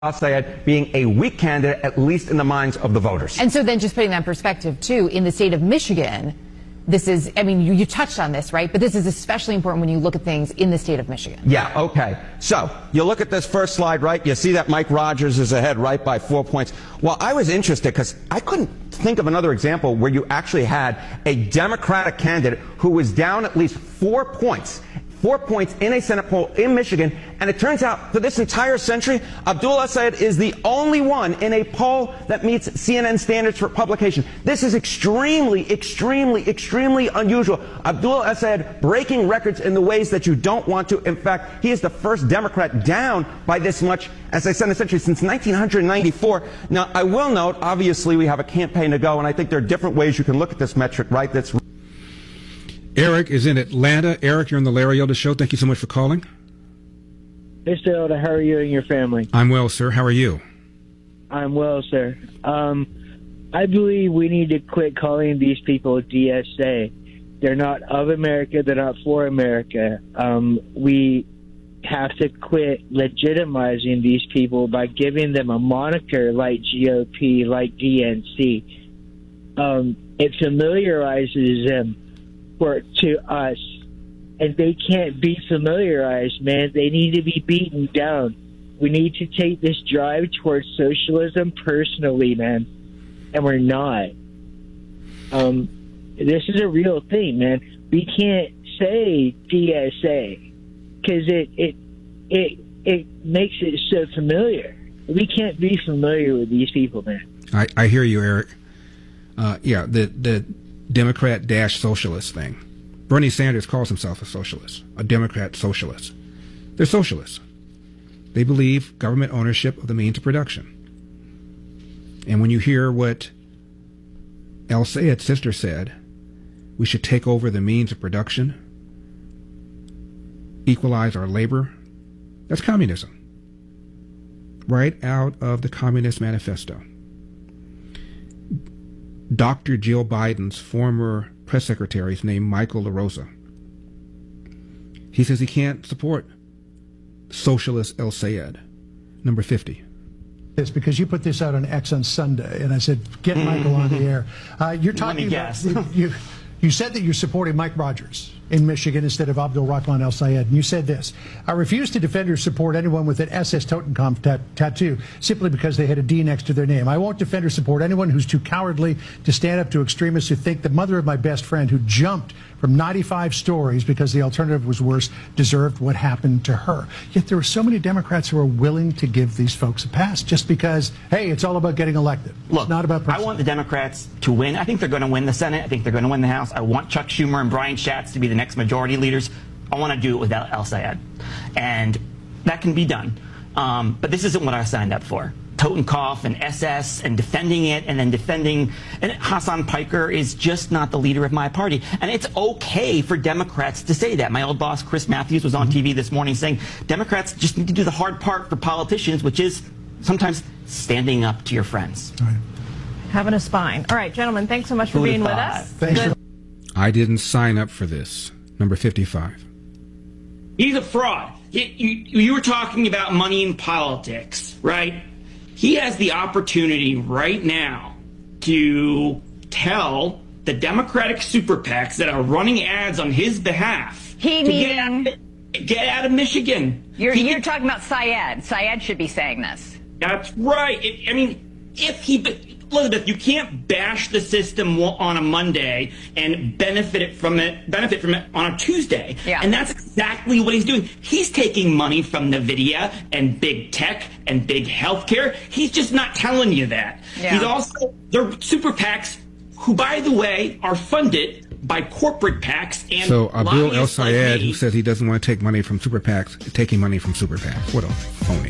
Al-Sayed being a weak candidate, at least in the minds of the voters. And so then just putting that in perspective, too, in the state of Michigan, this is, I mean, you touched on this, right? But this is especially important when you look at things in the state of Michigan. Yeah, okay. So you look at this first slide, right? You see that Mike Rogers is ahead, right, by 4 points. Well, I was interested because I couldn't think of another example where you actually had a Democratic candidate who was down at least 4 points. 4 points in a Senate poll in Michigan, and it turns out for this entire century, Abdul El-Sayed is the only one in a poll that meets CNN standards for publication. This is extremely, extremely, extremely unusual. Abdul El-Sayed breaking records in the ways that you don't want to. In fact, he is the first Democrat down by this much, as I said, in the century since 1994. Now, I will note, obviously, we have a campaign to go, and I think there are different ways you can look at this metric, right? That's Eric is in Atlanta. Eric, you're on the Larry Elder Show. Thank you so much for calling. Mr. Elder, how are you and your family? I'm well, sir. How are you? I'm well, sir. I believe we need to quit calling these people DSA. They're not of America. They're not for America. We have to quit legitimizing these people by giving them a moniker like GOP, like DNC. It familiarizes them to us, and they can't be familiarized, man. They need to be beaten down. We need to take this drive towards socialism personally, man, and we're not. This is a real thing, man. We can't say DSA because it makes it so familiar. We can't be familiar with these people, man. I hear you, Eric. Yeah, the Democrat-socialist thing. Bernie Sanders calls himself a socialist, a Democrat socialist. They're socialists. They believe government ownership of the means of production. And when you hear what El-Sayed's sister said, we should take over the means of production, equalize our labor, that's communism. Right out of the Communist Manifesto. Dr. Jill Biden's former press secretary is named Michael LaRosa. He says he can't support socialist El-Sayed, number 50. This because you put this out on X on Sunday, and I said, get Michael on the air. You're talking about, you said that you're supporting Mike Rogers in Michigan instead of Abdul Rahman El-Sayed. And you said this: I refuse to defend or support anyone with an SS Totenkopf tattoo simply because they had a D next to their name. I won't defend or support anyone who's too cowardly to stand up to extremists who think the mother of my best friend, who jumped from 95 stories because the alternative was worse, deserved what happened to her. Yet there are so many Democrats who are willing to give these folks a pass just because, hey, it's all about getting elected. Look, it's not about I want the Democrats to win. I think they're going to win the Senate. I think they're going to win the House. I want Chuck Schumer and Brian Schatz to be the next majority leaders. I want to do it without El-Sayed. And that can be done. But this isn't what I signed up for. Totenkopf and SS and defending it and then defending, and Hassan Piker is just not the leader of my party. And it's okay for Democrats to say that. My old boss, Chris Matthews, was on TV this morning saying Democrats just need to do the hard part for politicians, which is sometimes standing up to your friends. All right. Having a spine. All right, gentlemen, thanks so much for being with us. Thanks. I didn't sign up for this, number 55. He's a fraud. You were talking about money in politics, right? He has the opportunity right now to tell the Democratic super PACs that are running ads on his behalf to get out of Michigan. You're talking about Syed. Syed should be saying this. That's right. Elizabeth, you can't bash the system on a Monday and benefit from it on a Tuesday. Yeah. And that's exactly what he's doing. He's taking money from NVIDIA and big tech and big healthcare. He's just not telling you that. Yeah. He's also, they're super PACs who, by the way, are funded by corporate PACs and So Abdul lobbyists like El-Sayed, me. who says he doesn't want to take money from super PACs, is taking money from super PACs. What a phony.